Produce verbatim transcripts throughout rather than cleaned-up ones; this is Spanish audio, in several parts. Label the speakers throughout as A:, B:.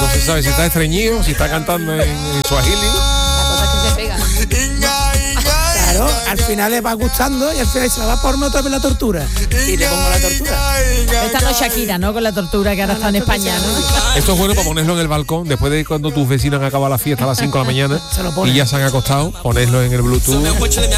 A: no se sabe si está estreñido, si está cantando en, en Swahili.
B: La cosa es que se pega.
C: Claro, al final le va gustando y al final se la va por otra vez la tortura. Y le pongo la tortura.
D: Esta no es Shakira, ¿no? Con la tortura que ahora está en España, ¿no?
A: Esto es bueno para ponerlo en el balcón, después de cuando tus vecinos han acabado la fiesta a las cinco de la mañana y ya se han acostado, ponerlo en el Bluetooth.
C: Pues te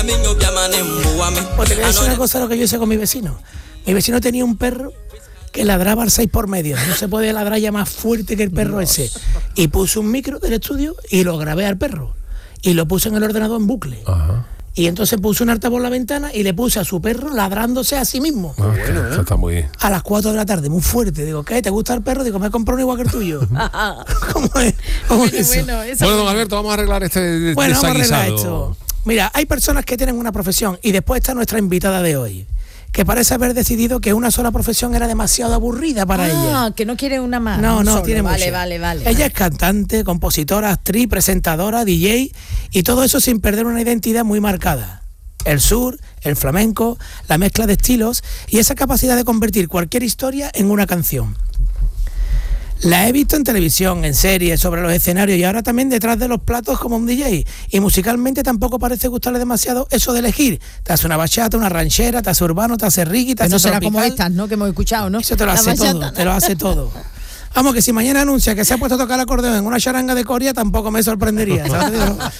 C: voy a decir una cosa, lo que yo hice con mi vecino. Mi vecino tenía un perro que ladraba al seis por medio. No se puede ladrar ya más fuerte que el perro ese. Y puse un micro del estudio y lo grabé al perro. Y lo puse en el ordenador en bucle.
A: Ajá.
C: Y entonces puse un altavoz por la ventana y le puse a su perro ladrándose a sí mismo.
A: Ah, bueno, eso está muy bien.
C: A las cuatro de la tarde, muy fuerte. Digo, ¿qué? ¿Te gusta el perro? Digo, me he comprado uno igual que el tuyo. ¿Cómo es? ¿Cómo
D: Bueno,
C: es eso?
D: bueno, eso-
A: Bueno, don Alberto, vamos a arreglar este
C: Bueno, vamos a arreglar
A: desaguisado.
C: esto. Mira, hay personas que tienen una profesión y después está nuestra invitada de hoy, que parece haber decidido que una sola profesión era demasiado aburrida para ella.
D: Ah, que no quiere una más.
C: No,
D: un
C: no,
D: solo.
C: tiene
D: Vale,
C: mucho.
D: vale, vale.
C: Ella es cantante, compositora, actriz, presentadora, D J y todo eso sin perder una identidad muy marcada. El sur, el flamenco, la mezcla de estilos y esa capacidad de convertir cualquier historia en una canción. La he visto en televisión, en series, sobre los escenarios y ahora también detrás de los platos como un D J. Y musicalmente tampoco parece gustarle demasiado eso de elegir. Te hace una bachata, una ranchera, te hace urbano, te hace reggae, te
D: Que
C: hace
D: no será
C: tropical.
D: como estas, ¿no? Que hemos escuchado, ¿no?
C: Eso te lo
D: La
C: hace
D: bachata,
C: todo,
D: ¿no?
C: te lo hace todo. Vamos, que si mañana anuncia que se ha puesto a tocar el acordeón en una charanga de Corea, tampoco me sorprendería, ¿sabes?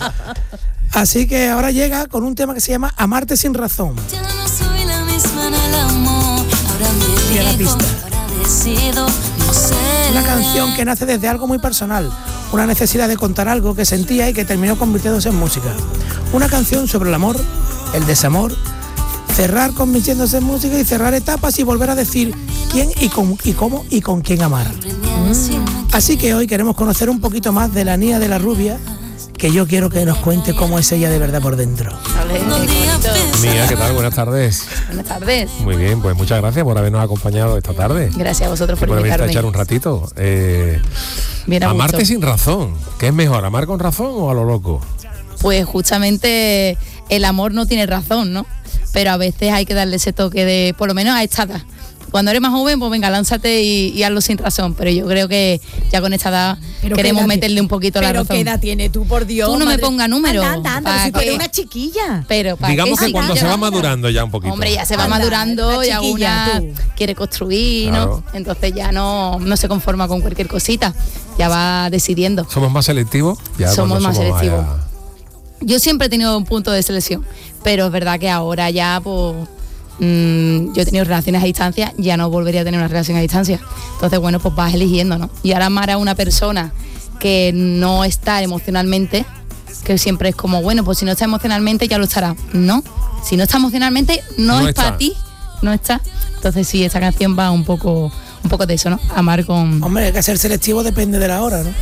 C: Así que ahora llega con un tema que se llama Amarte sin razón.
E: Ya no soy la misma en el amor, ahora me
C: Mira la
E: digo,
C: pista.
E: ahora decido, no sé.
C: Una canción que nace desde algo muy personal, una necesidad de contar algo que sentía y que terminó convirtiéndose en música. Una canción sobre el amor, el desamor, cerrar convirtiéndose en música y cerrar etapas y volver a decir quién y, con, y cómo y con quién amar. Así que hoy queremos conocer un poquito más de la Nia de la Rubia, que yo quiero que nos cuente cómo es ella de verdad por dentro.
B: Vale, qué bonito.
A: Mía, ¿qué tal? Buenas tardes.
B: Buenas tardes.
A: Muy bien, pues muchas gracias por habernos acompañado esta tarde.
B: Gracias a vosotros por
A: Por venir a
B: invitarme.
A: echar un ratito. Eh,
B: Bien a
A: amarte
B: gusto.
A: sin razón. ¿Qué es mejor, amar con razón o a lo loco?
B: Pues justamente el amor no tiene razón, ¿no? Pero a veces hay que darle ese toque de, por lo menos a esta edad. Cuando eres más joven, pues venga, lánzate y, y hazlo sin razón. Pero yo creo que ya con esta edad
D: Pero
B: queremos
D: ¿qué edad
B: meterle un poquito la
D: Pero
B: razón.
D: ¿qué edad tiene tú, por Dios?
B: Tú no me
D: madre?
B: pongas número.
D: Anda, anda, anda,
B: ¿Pa'
D: si tú eres
B: qué?
D: una chiquilla.
B: Pero ¿para
A: Digamos
B: qué
A: que cuando
B: si
A: se
B: ya-
A: va madurando ya un poquito.
B: Hombre, ya se va
D: Anda,
B: madurando
D: una
B: y
D: chiquilla,
B: alguna
D: tú.
B: quiere construir,
A: Claro.
B: ¿no? Entonces ya no, no se conforma con cualquier cosita, ya va decidiendo.
A: ¿Somos más selectivos? Ya
B: Somos
A: cuando
B: más selectivos.
A: allá-
B: Yo siempre he tenido un punto de selección, pero es verdad que ahora ya, pues, mm, yo he tenido relaciones a distancia, ya no volvería a tener una relación a distancia. Entonces, bueno, pues vas eligiendo, ¿no? Y ahora amar a una persona que no está emocionalmente, que siempre es como, bueno, pues si no está emocionalmente ya lo estará. No, si no está emocionalmente no,
A: No
B: es
A: está.
B: para ti, no está. Entonces sí, esta canción va un poco, un poco de eso, ¿no? Amar con...
C: Hombre, que ser selectivo depende de la hora, ¿no?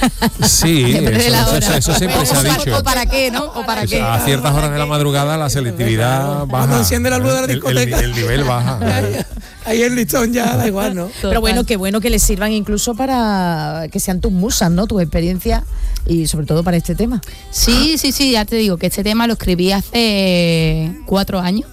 A: Sí,
B: Depende de
A: eso,
B: la
A: eso-
B: hora.
A: eso siempre se ha
B: O para-
A: dicho.
B: ¿O para qué, no? ¿O para
A: Eso,
B: qué?
A: a ciertas horas de la madrugada la selectividad baja.
C: Cuando enciende la luz de la
A: El- el-
C: discoteca.
A: El, nivel baja.
C: Ahí el listón ya da igual, ¿no?
D: Pero bueno, qué bueno que les sirvan incluso para que sean tus musas, ¿no? Tus experiencias y sobre todo para este tema.
B: Sí, sí, sí, ya te digo que este tema lo escribí hace cuatro años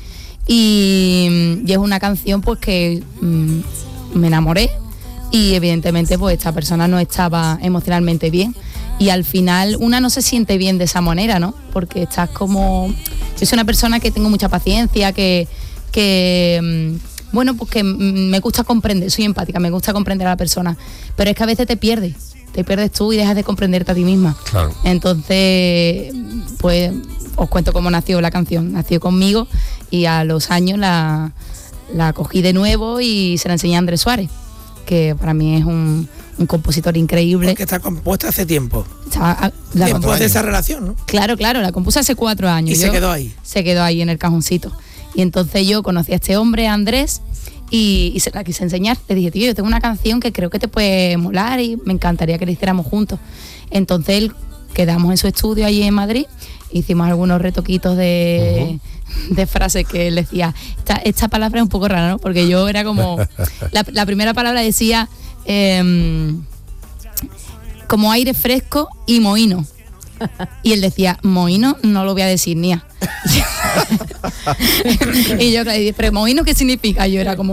B: y, y es una canción pues que mm, me enamoré y evidentemente pues esta persona no estaba emocionalmente bien y al final una no se siente bien de esa manera, ¿no? Porque estás como... Yo soy una persona que tengo mucha paciencia, que... que mm, bueno, pues que mm, me gusta comprender, soy empática, me gusta comprender a la persona, pero es que a veces te pierdes, te pierdes tú y dejas de comprenderte a ti misma.
A: Claro.
B: Entonces, pues os cuento cómo nació la canción. Nació conmigo y a los años la, la cogí de nuevo y se la enseñé a Andrés Suárez, que para mí es un, un compositor increíble.
C: Porque está compuesta hace tiempo.
B: Estaba- ah, la
C: Después
B: compuse-
C: de esa relación, ¿no?
B: Claro, claro, la compuse hace cuatro años.
C: Y se quedó ahí.
B: Se quedó ahí en el cajoncito. Y entonces yo conocí a este hombre, a Andrés, y, y se la quise enseñar. Le dije, tío, yo tengo una canción que creo que te puede molar y me encantaría que la hiciéramos juntos. Entonces él, quedamos en su estudio allí en Madrid, hicimos algunos retoquitos de, uh-huh. de frases que él decía. Esta, esta palabra es un poco rara, ¿no? Porque yo era como... la, la primera palabra decía eh, como aire fresco y mohíno. Y él decía, mohíno no lo voy a decir, Nia. Y yo le dije, pero mohíno, ¿qué significa? Yo era como,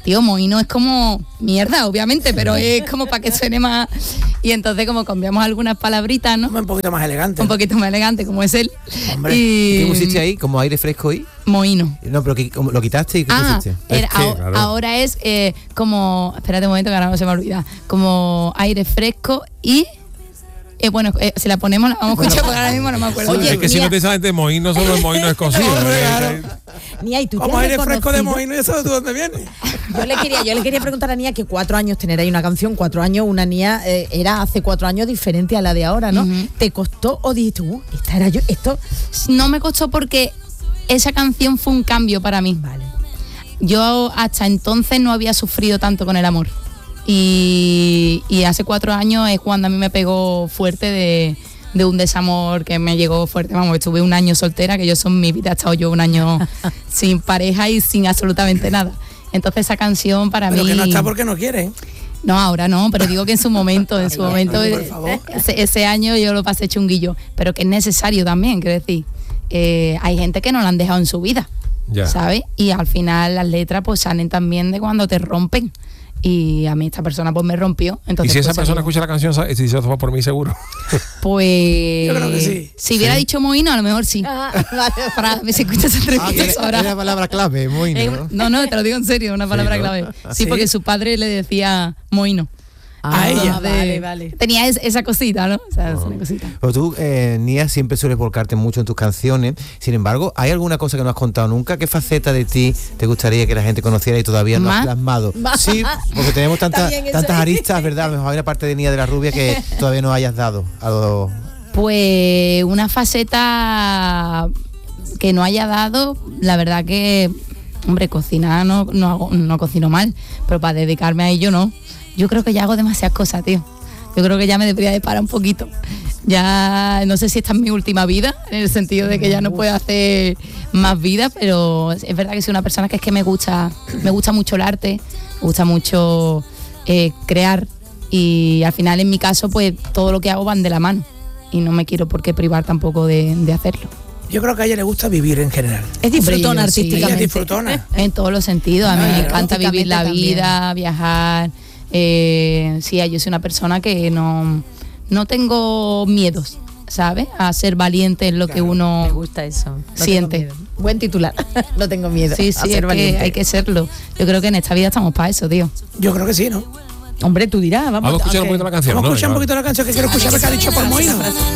B: tío, mohino es como mierda, obviamente, pero es como para que suene más. Y entonces como cambiamos algunas palabritas, ¿no?
C: Un poquito más elegante.
B: Un
C: ¿no?
B: poquito más elegante, como es él.
C: Hombre,
B: y
F: ¿Qué pusiste ahí? ¿Como aire fresco ahí?
B: mohino.
F: No, pero ¿qué- cómo- ¿lo quitaste y qué
B: Ah,
F: pusiste?
B: era-
A: Es que,
B: aho-
A: claro.
B: ahora es eh, como, espérate un momento que ahora no se me olvida, como aire fresco y, eh, bueno, eh, si la ponemos la vamos a escuchar porque ahora mismo no me acuerdo.
D: Oye,
A: es que si
D: mira.
A: no te sabes de mohín, solo el mohín escocido.
C: Hombre,
A: ¿eh?
C: claro.
D: Nia, ¿y tú te
C: Como
D: has
C: aire fresco de
D: reconocido?
C: mohino, ¿y eso de dónde viene?
D: Yo le quería, yo le quería preguntar a Nia que cuatro años tener ahí una canción, cuatro años, una Nia eh, era hace cuatro años diferente a la de ahora, ¿no?
B: Ujú.
D: ¿Te costó o dijiste, uh, esta era yo, esto?
B: No me costó porque esa canción fue un cambio para mí.
D: Vale.
B: Yo hasta entonces no había sufrido tanto con el amor. Y, y hace cuatro años es cuando a mí me pegó fuerte de, de un desamor que me llegó fuerte. Vamos, estuve un año soltera, que yo son mi vida, he estado yo un año sin pareja y sin absolutamente nada. Entonces esa canción para
C: Pero
B: mí...
C: que no está porque no quiere. ¿eh?
B: No, ahora no, pero digo que en su momento, en su
C: Ay,
B: momento,
C: ay, por favor.
B: ese, ese año yo lo pasé chunguillo, pero que es necesario también, quiero decir. Eh, hay gente que no lo han dejado en su vida,
A: Ya.
B: ¿sabes? Y al final las letras pues salen también de cuando te rompen. Y a mí esta persona pues me rompió.
A: Y
B: Entonces,
A: si esa
B: pues,
A: persona
B: salió.
A: escucha la canción, ¿sabes? Si se va por mí, seguro.
B: Pues...
C: Yo creo que sí.
B: Si hubiera dicho mohino, a lo mejor sí. Para ver si escuchas esa
F: Ah, que
B: entrevista
F: era,
B: ahora.
F: era la palabra clave, muy
B: Eh,
F: ¿no?
B: No, no, te lo digo en serio, una palabra
F: ¿no?
B: clave. Sí,
C: ¿Sí?
B: porque su padre le decía mohino.
C: A ella.
B: Entonces,
D: vale, vale.
B: Tenía es- esa cosita, ¿no? O sea, es una cosita.
F: Pero tú, eh, Nia, siempre sueles volcarte mucho en tus canciones. Sin embargo, ¿hay alguna cosa que no has contado nunca? ¿Qué faceta de ti te gustaría que la gente conociera y todavía no has
B: ¿Más?
F: plasmado? Sí, porque tenemos tantas
D: También eso
F: tantas
D: es.
F: aristas, ¿verdad? A lo mejor hay una parte de Nia de la Rubia que todavía no hayas dado a los...
B: Pues una faceta que no haya dado, la verdad que, hombre, cocinar no, no, hago- no cocino mal, pero para dedicarme a ello no. Yo creo que ya hago demasiadas cosas, tío. Yo creo que ya me debería de parar un poquito. Ya no sé si esta es mi última vida, en el sentido de que ya no puedo hacer más vida, pero es verdad que soy una persona que es que me gusta, me gusta mucho el arte, me gusta mucho eh, crear y al final en mi caso pues todo lo que hago van de la mano y no me quiero por qué privar tampoco de, de hacerlo.
C: Yo creo que a ella le gusta vivir en general.
D: Es disfrutona
B: Hombre, yo sí.
C: Ella es
D: artísticamente.
C: disfrutona.
B: En todos los sentidos, a mí me
C: Claro.
B: encanta vivir la
D: Artísticamente
B: vida, viajar. Eh, sí, yo soy una persona que no, no tengo miedos, ¿sabes? A ser valiente en lo que
D: Me
B: uno
D: gusta eso. No
B: siente.
D: tengo miedo. Buen titular. No tengo miedo.
B: Sí,
D: a
B: sí,
D: ser
B: es que
D: valiente.
B: hay que serlo. Yo creo que en esta vida estamos para eso, tío.
C: Yo creo que sí, ¿no?
D: Hombre, tú dirás, vamos.
A: Vamos a escuchar un
D: aunque-
A: poquito la canción.
C: Vamos a
A: ¿no?
C: escuchar un
A: Venga,
C: poquito la canción que quiero escuchar, porque ha dicho por mohino.